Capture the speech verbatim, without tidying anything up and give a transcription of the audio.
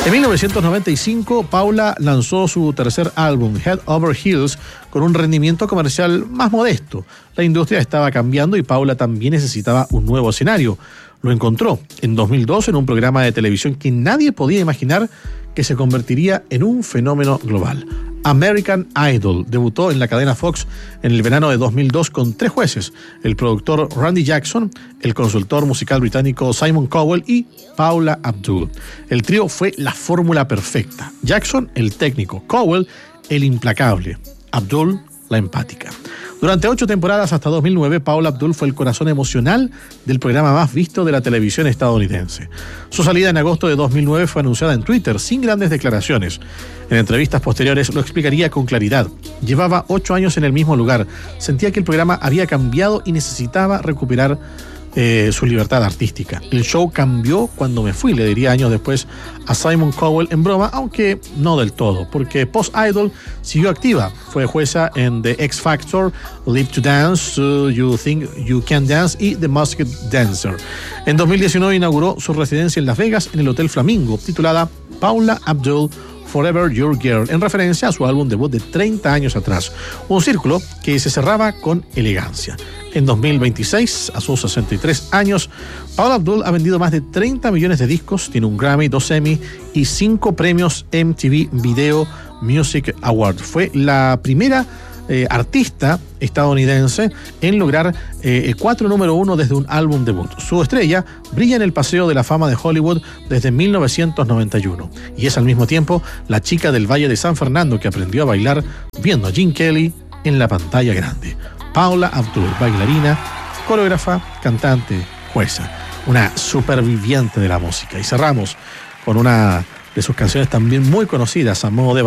En mil novecientos noventa y cinco, Paula lanzó su tercer álbum, Head Over Heels, con un rendimiento comercial más modesto. La industria estaba cambiando y Paula también necesitaba un nuevo escenario. Lo encontró en dos mil dos en un programa de televisión que nadie podía imaginar que se convertiría en un fenómeno global. American Idol debutó en la cadena Fox en el verano de dos mil dos con tres jueces: el productor Randy Jackson, el consultor musical británico Simon Cowell y Paula Abdul. El trío fue la fórmula perfecta. Jackson, el técnico; Cowell, el implacable; Abdul, la empática. Durante ocho temporadas hasta dos mil nueve, Paula Abdul fue el corazón emocional del programa más visto de la televisión estadounidense. Su salida en agosto de dos mil nueve fue anunciada en Twitter, sin grandes declaraciones. En entrevistas posteriores lo explicaría con claridad. Llevaba ocho años en el mismo lugar, sentía que el programa había cambiado y necesitaba recuperar eh, su libertad artística. El show cambió cuando me fui, le diría años después a Simon Cowell en broma, aunque no del todo, porque post-Idol siguió activa. Fue jueza en The X Factor, Live to Dance, uh, You Think You Can Dance y The Masked Dancer. En dos mil diecinueve inauguró su residencia en Las Vegas en el Hotel Flamingo, titulada Paula Abdul Forever Your Girl, en referencia a su álbum debut de treinta años atrás. Un círculo que se cerraba con elegancia. En dos mil veintiséis, a sus sesenta y tres años, Paula Abdul ha vendido más de treinta millones de discos, tiene un Grammy, dos Emmy y cinco premios M T V Video Music Award. Fue la primera eh, artista estadounidense en lograr eh, cuatro número uno desde un álbum debut. Su estrella brilla en el Paseo de la Fama de Hollywood desde mil novecientos noventa y uno y es al mismo tiempo la chica del Valle de San Fernando que aprendió a bailar viendo a Gene Kelly en la pantalla grande. Paula Abdul, bailarina, coreógrafa, cantante, jueza, una superviviente de la música. Y cerramos con una de sus canciones también muy conocidas a modo de